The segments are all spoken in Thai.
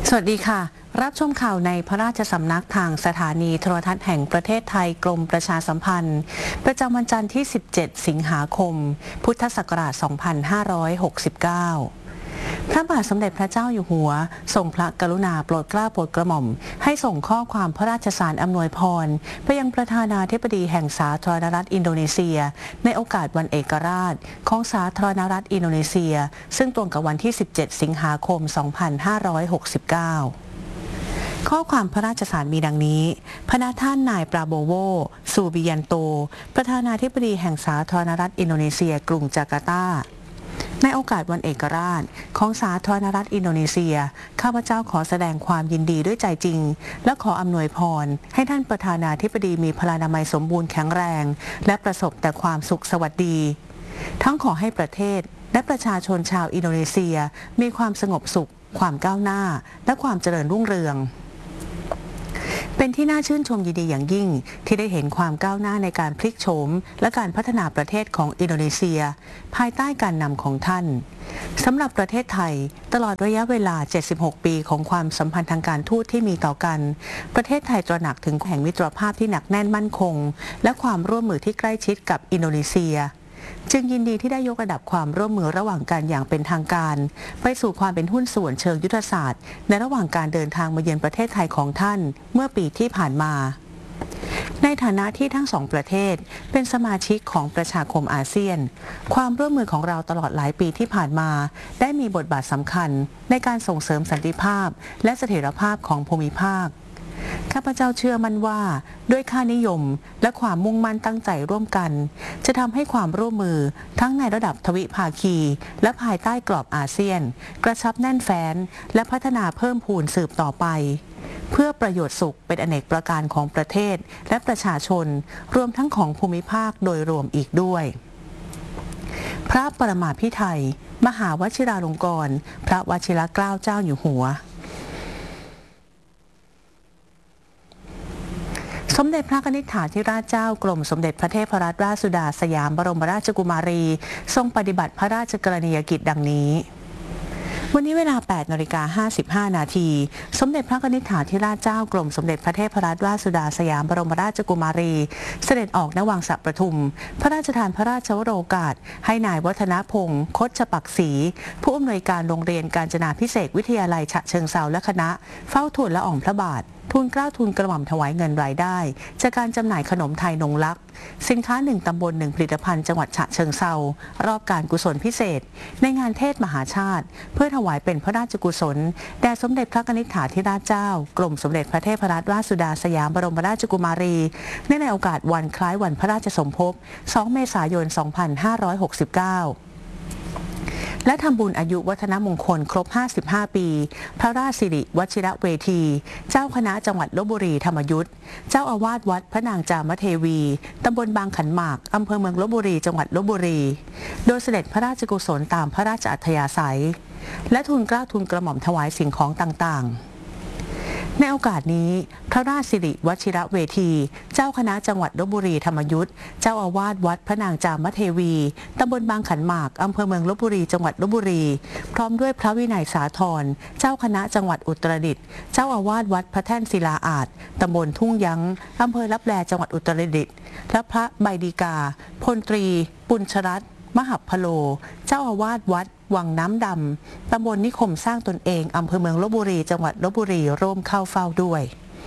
สวัสดีค่ะรับชมข่าวในพระราชสำนักทางสถานีโทรทัศน์แห่งประเทศไทยกรมประชาสัมพันธ์ประจำวันจันทร์ที่ 17 สิงหาคม พุทธศักราช 2569 พระบาทสมเด็จพระเจ้าอยู่หัวทรงพระกรุณาโปรดเกล้าโปรดกระหม่อมให้ส่งข้อความพระราชสารอำนวยพรไปยังประธานาธิบดีแห่งสาธารณรัฐอินโดนีเซียในโอกาสวันเอกราชของสาธารณรัฐอินโดนีเซียซึ่งตรงกับวันที่ 17 สิงหาคม 2569 ข้อความพระราชสารมีดังนี้พระท่านนายปราโบโว ซูบิยันโต ประธานาธิบดีแห่งสาธารณรัฐอินโดนีเซียกรุงจาการ์ตาในโอกาสวันเอกราชของสาธารณรัฐอินโดนีเซียข้าพเจ้าขอแสดงความยินดีด้วยใจจริงและขออำนวยพรให้ท่านประธานาธิบดีมีพลานามัยสมบูรณ์แข็งแรงและประสบแต่ความสุขสวัสดีทั้งขอให้ประเทศและประชาชนชาวอินโดนีเซียมีความสงบสุขความก้าวหน้าและความเจริญรุ่งเรืองเป็นที่น่าชื่นชมยินดีอย่างยิ่งที่ได้เห็นความก้าวหน้าในการพลิกโฉมและการพัฒนาประเทศของอินโดนีเซียภายใต้การนำของท่านสำหรับประเทศไทยตลอดระยะเวลา 76 ปีของความสัมพันธ์ทางการทูตที่มีต่อกันประเทศไทยตระหนักถึงแห่งมิตรภาพที่หนักแน่นมั่นคงและความร่วมมือที่ใกล้ชิดกับอินโดนีเซียจึงยินดีที่ได้ยกระดับความร่วมมือระหว่างกันอย่างเป็นทางการไปสู่ความเป็นหุ้นส่วนเชิงยุทธศาสตร์ในระหว่างการเดินทางมาเยือนประเทศไทยของท่านเมื่อปีที่ผ่านมาในฐานะที่ทั้งสองประเทศเป็นสมาชิกของประชาคมอาเซียนความร่วมมือของเราตลอดหลายปีที่ผ่านมาได้มีบทบาทสำคัญในการส่งเสริมสันติภาพและเสถียรภาพของภูมิภาคข้าพเจ้าเชื่อมั่นว่าด้วยค่านิยมและความมุ่งมั่นตั้งใจร่วมกันจะทำให้ความร่วมมือทั้งในระดับทวิภาคีและภายใต้กรอบอาเซียนกระชับแน่นแฟ้นและพัฒนาเพิ่มพูนสืบต่อไปเพื่อประโยชน์สุขเป็นอเนกประการของประเทศและประชาชนรวมทั้งของภูมิภาคโดยรวมอีกด้วยพระปรมาภิไธยมหาวชิราลงกรณ์พระวชิรเกล้าเจ้าอยู่หัวสมเด็จพระนิธิธิราชเจ้ากรมสมเด็จพระเทพรัตนราชสุดาสยามบรมราชกุมารีทรงปฏิบัติพระราชกรณียกิจดังนี้วันนี้เวลา 8:55 นาทีสมเด็จพระนิธิธิราชเจ้ากรมสมเด็จพระเทพรัตนราชสุดาสยามบรมราชกุมารีเสด็จออกณวังสระประทุมพระราชทานพระราชวโรกาสให้นายวัฒนพงศ์คชปักศรีผู้อำนวยการโรงเรียนกาญจนาภิเษกวิทยาลัยฉะเชิงเทราและคณะเฝ้าทูลละอองพระบาททูลเกล้าทูลกระหม่อมถวายเงินรายได้จากการจำหน่ายขนมไทยนงลักษณ์สินค้า1ตำบล1ผลิตภัณฑ์จังหวัดฉะเชิงเทรารอบการกุศลพิเศษในงานเทศมหาชาติเพื่อถวายเป็นพระราชกุศลแด่สมเด็จพระนิธิธิราชเจ้ากรมสมเด็จพระเทพรัตนราชสุดาสยามบรมราชกุมารีในโอกาสวันคล้ายวันพระราชสมภพ 2 เมษายน 2569และทำบุญอายุวัฒนมงคลครบ 55 ปีพระราชสิริวชิระเวทีเจ้าคณะจังหวัดลพบุรีธรรมยุทธเจ้าอาวาสวัดพระนางจามเทวีตำบลบางขันหมากอำเภอเมืองลพบุรีจังหวัดลพบุรีโดยเสด็จพระราชกุศลตามพระราชอัธยาศัยและทูลเกล้าทูลกระหม่อมถวายสิ่งของต่างๆในโอกาสนี้พระราชสิริวชิระเวทีเจ้าคณะจังหวัดลพบุรีธรรมยุทธเจ้าอาวาสวัดพระนางจามเทวีตำบลบางขันหมากอำเภอเมืองลพบุรีจังหวัดลพบุรีพร้อมด้วยพระวินัยสาธรเจ้าคณะจังหวัดอุตรดิตถ์เจ้าอาวาสวัดพระแท่นศิลาอาจตำบลทุ่งยั้งอำเภอลับแลจังหวัดอุตรดิตถ์และพระใบดีกาพลตรีปุญชรัตน์มหัพพโลเจ้าอาวาสวัดวังน้ำดำตำบลนิคมสร้างตนเองอำเภอเมืองลพบุรีจังหวัดลพบุรีร่วมเข้าเฝ้าด้วย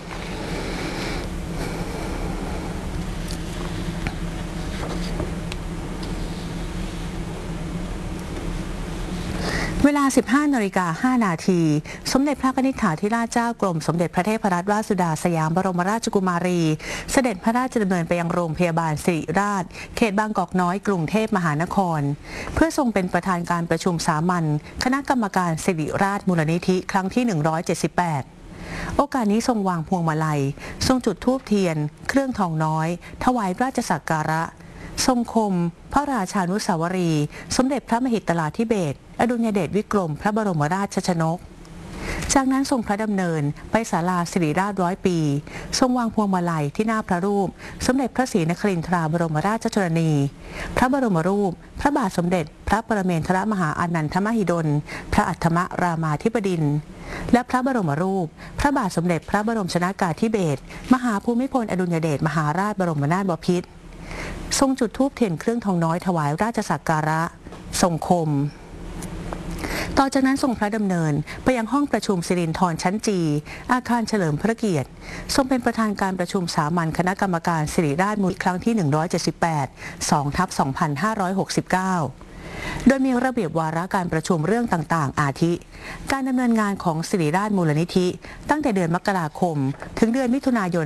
เวลา 15:05 นาทีสมเด็จพระนิธิธิราชเจ้ากรมสมเด็จพระเทพรัตนราชสุดาสยามบรมราชกุมารีเสด็จพระราชดำเนินไปยังโรงพยาบาลศิริราชเขตบางกอกน้อยกรุงเทพมหานครเพื่อทรงเป็นประธานการประชุมสามัญคณะกรรมการศิริราชมูลนิธิครั้งที่ 178โอกาสนี้ทรงวางพวงมาลัยทรงจุดธูปเทียนเครื่องทองน้อยถวายราชสักการะทรงคมพระราชานุสาวรีย์สมเด็จพระมหิดลาธิเบศรอดุลยเดชวิกรมพระบรมราชชนกจากนั้นทรงพระดำเนินไปศาลาสิริราช100 ปีทรงวางพวงมาลัยที่หน้าพระรูปสมเด็จพระศรีนครินทราบรมราชชนนี พระบรมรูปพระบาทสมเด็จพระปรเมนทรมหาอานันทมหิดลพระอัฏฐมรามาธิบดินทร์และพระบรมรูปพระบาทสมเด็จพระบรมชนกาธิเบศรมหาภูมิพลอดุลยเดชมหาราชบรมนาถบพิตรทรงจุดธูปเทียนเครื่องทองน้อยถวายราชสักการะทรงคมต่อจากนั้นทรงพระดำเนินไปยังห้องประชุมสิรินธรชั้นจีอาคารเฉลิมพระเกียรติทรงเป็นประธานการประชุมสามัญคณะกรรมการสิริราชมูลครั้งที่ 178 2/2569 โดยมีระเบียบวาระการประชุมเรื่องต่างๆอาทิการดำเนินงานของสิริราชมูลนิธิตั้งแต่เดือนมกราคมถึงเดือนมิถุนายน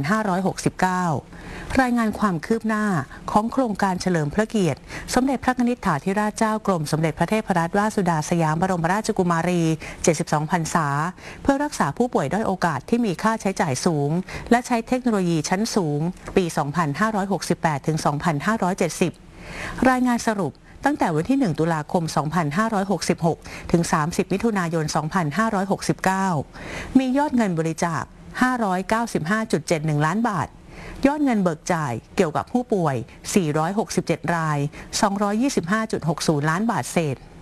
2569 รายงานความคืบหน้าของโครงการเฉลิมพระเกียรติสมเด็จพระนิธิถาธิราชเจ้ากรมสมเด็จพระเทพรัตนราชสุดาสยามบรมราชกุมารี 72 พรรษาเพื่อรักษาผู้ป่วยด้อยโอกาสที่มีค่าใช้จ่ายสูงและใช้เทคโนโลยีชั้นสูงปี 2568 ถึง 2570 รายงานสรุปตั้งแต่วันที่ 1 ตุลาคม 2566 ถึง 30 มิถุนายน 2569 มียอดเงินบริจาค 595.71 ล้านบาท ยอดเงินเบิกจ่ายเกี่ยวกับผู้ป่วย 467 ราย 225.60 ล้านบาทเศษ